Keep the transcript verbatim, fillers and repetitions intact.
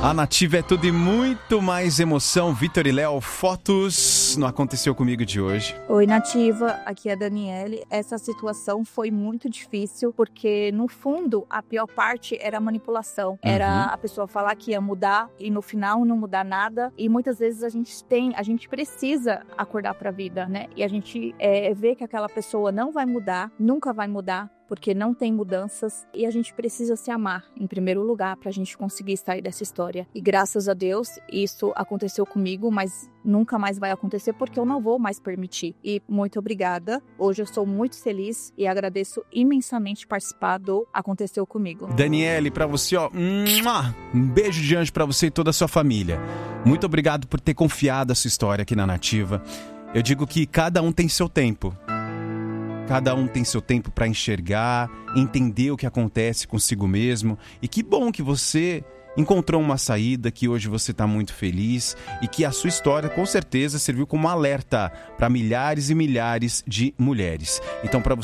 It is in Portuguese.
A Nativa é tudo e muito mais emoção. Vitor e Léo, fotos no Aconteceu Comigo de hoje. Oi, Nativa, aqui é a Daniele. Essa situação foi muito difícil, porque no fundo a pior parte era a manipulação. Era Uhum. a pessoa falar que ia mudar e no final não mudar nada. E muitas vezes a gente tem, a gente precisa acordar pra vida, né? E a gente é, vê que aquela pessoa não vai mudar, nunca vai mudar, porque não tem mudanças, e a gente precisa se amar, em primeiro lugar, pra gente conseguir sair dessa história. E graças a Deus, isso aconteceu comigo, mas nunca mais vai acontecer, porque eu não vou mais permitir. E muito obrigada. Hoje eu sou muito feliz e agradeço imensamente participar do Aconteceu Comigo. Daniele, pra você, ó, um beijo de anjo pra você e toda a sua família. Muito obrigado por ter confiado a sua história aqui na Nativa. Eu digo que cada um tem seu tempo. Cada um tem seu tempo para enxergar, entender o que acontece consigo mesmo. E que bom que você encontrou uma saída, que hoje você está muito feliz e que a sua história com certeza serviu como alerta para milhares e milhares de mulheres. Então, para você